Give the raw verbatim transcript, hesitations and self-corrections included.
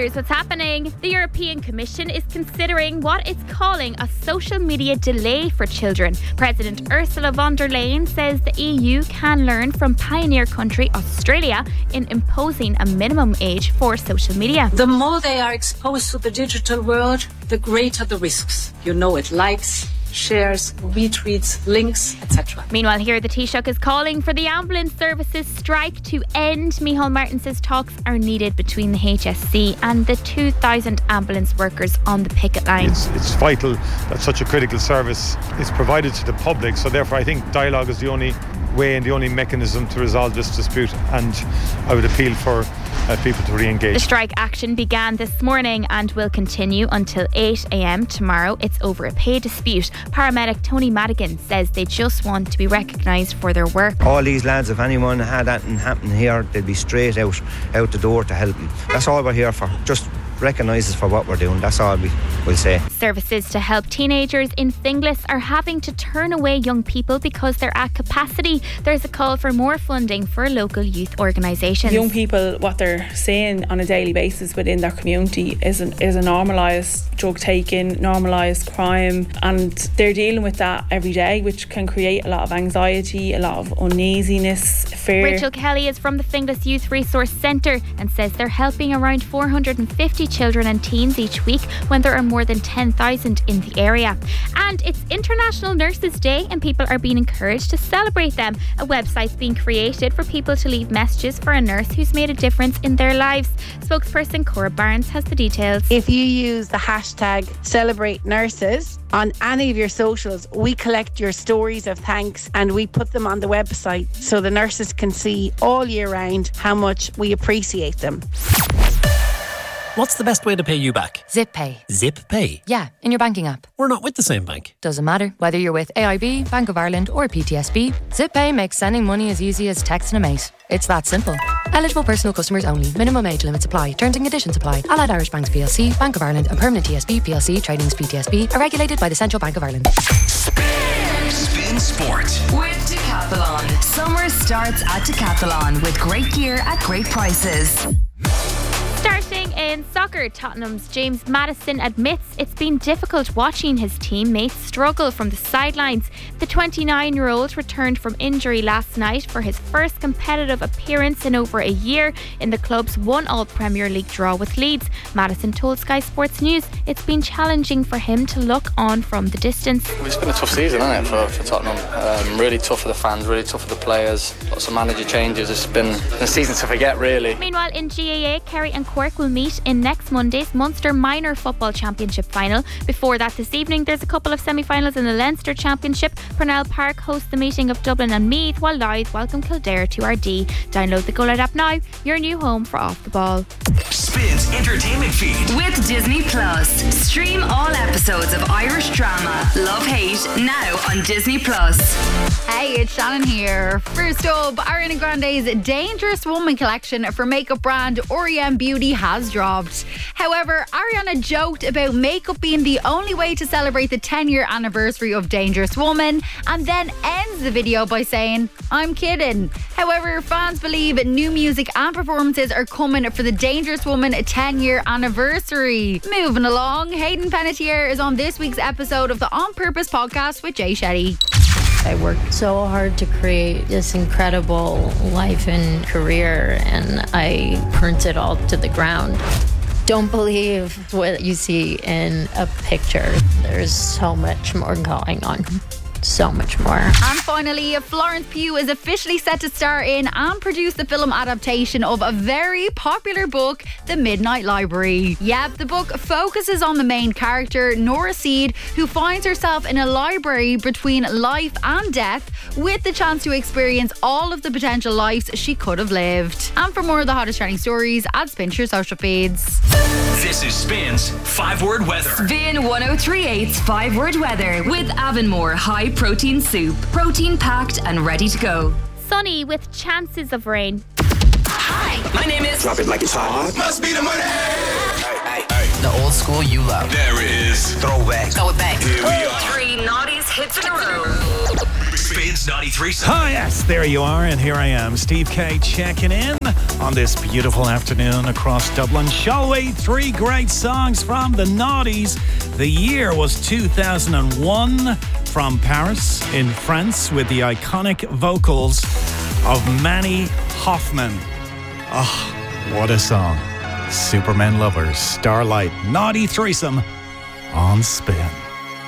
Here's what's happening. The European Commission is considering what it's calling a social media delay for children. President Ursula von der Leyen says the E U can learn from pioneer country Australia in imposing a minimum age for social media. The more they are exposed to the digital world, the greater the risks. You know it. Likes, shares, retweets, links, et cetera. Meanwhile, here the Taoiseach is calling for the ambulance services strike to end. Micheál Martin says talks are needed between the H S C and the two thousand ambulance workers on the picket line. It's, it's vital that such a critical service is provided to the public, so therefore I think dialogue is the only way and the only mechanism to resolve this dispute, and I would appeal for uh, people to re-engage. The strike action began this morning and will continue until eight a.m. tomorrow. It's over a pay dispute. Paramedic Tony Madigan says they just want to be recognised for their work. All these lads, if anyone had that happen here, they'd be straight out out the door to help them. That's all we're here for. Just recognise us for what we're doing. That's all we will say. Services to help teenagers in Finglas are having to turn away young people because they're at capacity. There's a call for more funding for local youth organisations. Young people, what they're seeing on a daily basis within their community is an, is a normalised drug taking, normalised crime, and they're dealing with that every day, which can create a lot of anxiety, a lot of uneasiness, fear. Rachel Kelly is from the Finglas Youth Resource Centre and says they're helping around four hundred fifty children and teens each week when there are more than ten thousand in the area. And it's International Nurses Day and people are being encouraged to celebrate them. A website's being created for people to leave messages for a nurse who's made a difference in their lives. Spokesperson Cora Barnes has the details. If you use the hashtag Celebrate Nurses on any of your socials, we collect your stories of thanks and we put them on the website so the nurses can see all year round how much we appreciate them. What's the best way to pay you back? Zip Pay. Zip Pay? Yeah, in your banking app. We're not with the same bank. Doesn't matter. Whether you're with A I B, Bank of Ireland or P T S B, Zip Pay makes sending money as easy as texting a mate. It's that simple. Eligible personal customers only. Minimum age limits apply. Terms and conditions apply. Allied Irish Banks P L C, Bank of Ireland and Permanent T S B P L C Trading's P T S B are regulated by the Central Bank of Ireland. Spin Sport with Decathlon. Summer starts at Decathlon with great gear at great prices. Starting in soccer, Tottenham's James Maddison admits it's been difficult watching his teammates struggle from the sidelines. The twenty-nine-year-old returned from injury last night for his first competitive appearance in over a year in the club's one-all Premier League draw with Leeds. Maddison told Sky Sports News it's been challenging for him to look on from the distance. It's been a tough season, hasn't it, for, for Tottenham? Um, really tough for the fans, really tough for the players. Lots of manager changes. It's been a season to forget, really. Meanwhile, in G A A, Kerry and Cork will meet in next Monday's Munster Minor Football Championship final. Before that this evening, there's a couple of semi-finals in the Leinster Championship. Purnell Park hosts the meeting of Dublin and Meath, while Louth welcome Kildare to R D. Download the Go Loud app now, your new home for Off the Ball. Spins entertainment feed with Disney Plus. Stream all episodes of Irish drama Love Hate now on Disney Plus. Hey, it's Shannon here. First up, Ariana Grande's Dangerous Woman collection for makeup brand R E M Beauty has dropped. However, Ariana joked about makeup being the only way to celebrate the ten-year anniversary of Dangerous Woman, and then ends the video by saying, "I'm kidding." However, fans believe new music and performances are coming for the Dangerous Woman ten-year anniversary. Moving along, Hayden Panettiere is on this week's episode of the On Purpose podcast with Jay Shetty. I worked so hard to create this incredible life and career, and I burnt it all to the ground. Don't believe what you see in a picture. There's so much more going on. So much more. And finally, Florence Pugh is officially set to star in and produce the film adaptation of a very popular book, The Midnight Library. Yep, the book focuses on the main character, Nora Seed, who finds herself in a library between life and death, with the chance to experience all of the potential lives she could have lived. And for more of the hottest trending stories, add Spin to your social feeds. This is Spin's five-word weather. Spin one oh three point eight's five-word weather with Avonmore High Protein Soup. Protein packed and ready to go. Sunny with chances of rain. Hi, my name is... Drop it like it's hot. Must be the money. Hey, hey, hey. The old school you love. There is Throwback. Throw it back. Here we are. Three naughties hits in a row. Spins ninety-three. Oh, yes, there you are. And here I am, Steve K, checking in on this beautiful afternoon across Dublin. Shall we? Three great songs from the Naughties. The year was two thousand one from Paris in France with the iconic vocals of Manny Hoffman. Oh, what a song. Superman Lovers, Starlight, Naughty Threesome on Spin.